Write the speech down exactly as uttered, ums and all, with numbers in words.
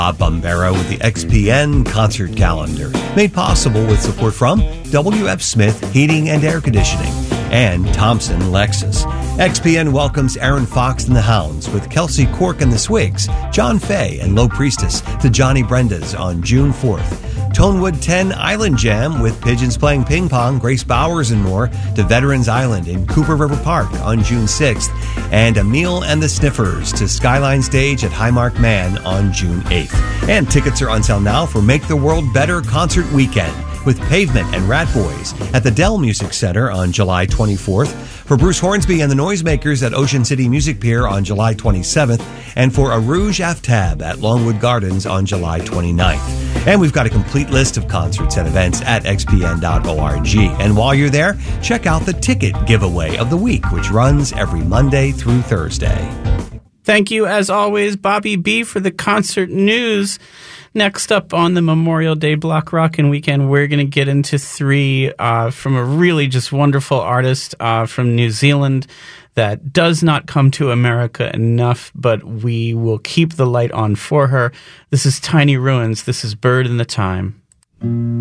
Bob Bombero with the X P N concert calendar, made possible with support from W F Smith Heating and Air Conditioning and Thompson Lexus. X P N welcomes Aaron Fox and the Hounds with Kelsey Cork and the Swigs, John Fay and Low Priestess to Johnny Brenda's on June fourth. Tonewood ten Island Jam with Pigeons Playing Ping Pong, Grace Bowers and more to Veterans Island in Cooper River Park on June sixth. And Emil and the Sniffers to Skyline Stage at Highmark Man on June eighth. And tickets are on sale now for Make the World Better Concert Weekend with Pavement and Rat Boys at the Dell Music Center on July twenty-fourth, for Bruce Hornsby and the Noisemakers at Ocean City Music Pier on July twenty-seventh, and for A Rouge Aftab at Longwood Gardens on July twenty-ninth. And we've got a complete list of concerts and events at x p n dot org. And while you're there, check out the ticket giveaway of the week, which runs every Monday through Thursday. Thank you, as always, Bobby B., for the concert news. Next up on the Memorial Day Block Rockin' Weekend, we're going to get into three uh, from a really just wonderful artist uh, from New Zealand that does not come to America enough, but we will keep the light on for her. This is Tiny Ruins. This is Bird in the Time.